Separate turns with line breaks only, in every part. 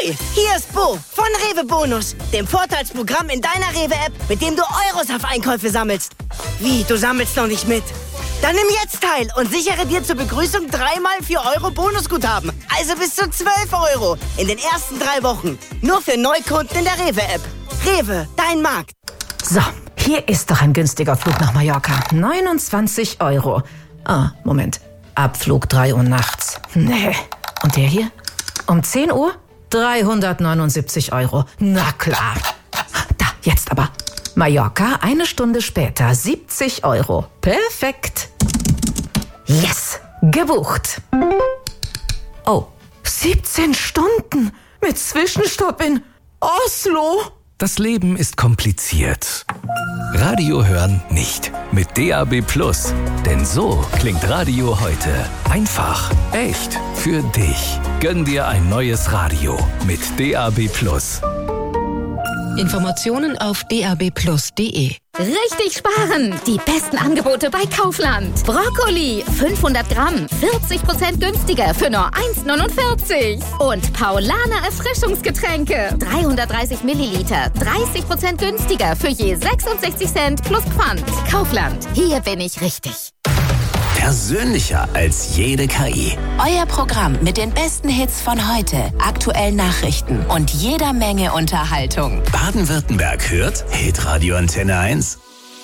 Hi, hier ist Bo von Rewe Bonus, dem Vorteilsprogramm in deiner Rewe-App, mit dem du Euros auf Einkäufe sammelst. Wie, du sammelst noch nicht mit? Dann nimm jetzt teil und sichere dir zur Begrüßung 3x 4 Euro Bonusguthaben. Also bis zu 12 Euro in den ersten 3 Wochen. Nur für Neukunden in der Rewe-App. Rewe, dein Markt.
So, hier ist doch ein günstiger Flug nach Mallorca. 29 Euro. Ah, Moment. Abflug 3 Uhr nachts. Nee. Und der hier? Um 10 Uhr? 379 Euro. Na klar. Da, jetzt aber. Mallorca, 1 Stunde später, 70 Euro. Perfekt. Yes, gebucht. Oh, 17 Stunden mit Zwischenstopp in Oslo.
Das Leben ist kompliziert. Radio hören nicht. Mit DAB+. Denn so klingt Radio heute. Einfach, echt, für dich. Gönn dir ein neues Radio mit DAB+.
Informationen auf dabplus.de.
Richtig sparen! Die besten Angebote bei Kaufland. Brokkoli, 500 Gramm, 40% günstiger für nur 1,49. Und Paulaner Erfrischungsgetränke, 330 Milliliter, 30% günstiger für je 66 Cent plus Pfand. Kaufland, hier bin ich richtig.
Persönlicher als jede KI.
Euer Programm mit den besten Hits von heute, aktuellen Nachrichten und jeder Menge Unterhaltung.
Baden-Württemberg hört Hitradio Antenne 1.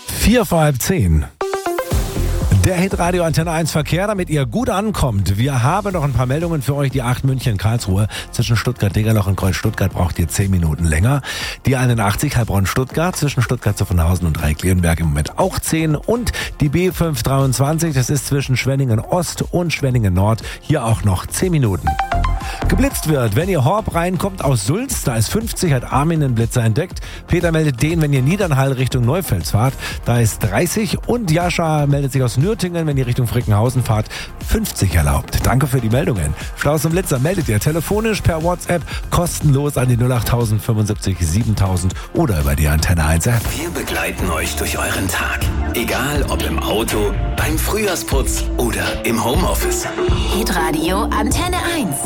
9:45. Der Hitradio Antenne 1 Verkehr, damit ihr gut ankommt. Wir haben noch ein paar Meldungen für euch. Die 8 München-Karlsruhe zwischen Stuttgart-Degerloch und Kreuz-Stuttgart braucht ihr 10 Minuten länger. Die 81 Heilbronn-Stuttgart zwischen Stuttgart-Zuffenhausen und Dreieckleonberg im Moment auch 10. Und die B523, das ist zwischen Schwenningen-Ost und Schwenningen-Nord, hier auch noch 10 Minuten. Geblitzt wird, wenn ihr Horb reinkommt aus Sulz, da ist 50, hat Armin einen Blitzer entdeckt. Peter meldet den, wenn ihr Niedernhall Richtung Neufels fahrt, da ist 30. Und Jascha meldet sich aus Nürtingen, wenn ihr Richtung Frickenhausen fahrt, 50 erlaubt. Danke für die Meldungen. Staus und Blitzer meldet ihr telefonisch per WhatsApp kostenlos an die 08000 75 7000 oder über die Antenne 1 App.
Wir begleiten euch durch euren Tag. Egal ob im Auto, beim Frühjahrsputz oder im Homeoffice.
Hitradio Antenne 1.